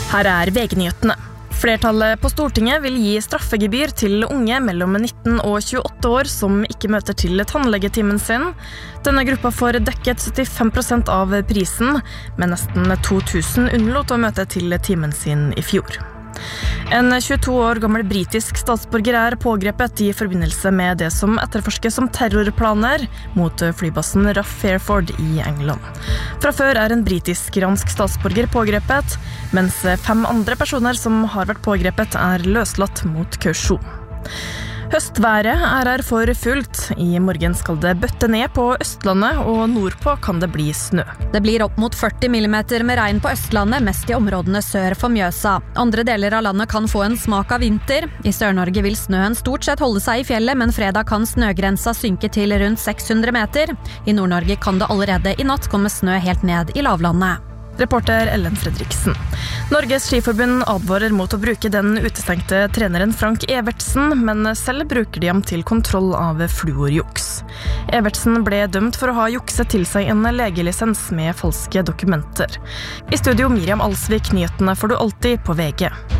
Her VG-nyhetene. Flertallet på Stortinget vil gi straffegebyr til unge mellom 19 og 28 år som ikke møter til tannlegetimen sin. Denne gruppa får dekket 75% av prisen, men nesten 2000 unnlot å møte til timen sin i fjor. En 22 år gammel britisk statsborger pågrepet i forbindelse med det som etterforskes som terrorplaner mot flybasen RAF Fairford i England. Fra før en britisk-iransk statsborger pågrepet, mens 5 andre personer som har vært pågrepet løslatt mot kausjon. Høstværet her for fullt. I morgen skal det bøtte ned på Østlandet, og nordpå kan det bli snø. Det blir opp mot 40 millimeter med regn på Østlandet, mest i områdene sør for Mjøsa. Andre deler av landet kan få en smak av vinter. I Sør-Norge vil snøen stort sett holde seg i fjellet, men fredag kan snøgrensa synke til rundt 600 meter. I Nord-Norge kan det allerede i natt komme snø helt ned i lavlandet. Reporter Ellen Fredriksen. Norges skiforbund advarer mot å bruke den utestengte treneren Frank Evertsen, men selv bruker de ham til kontroll av fluorjuks. Evertsen ble dømt for å ha jukset til seg en legelisens med falske dokumenter. I studio Miriam Alsvik, nyhetene får du alltid på VG.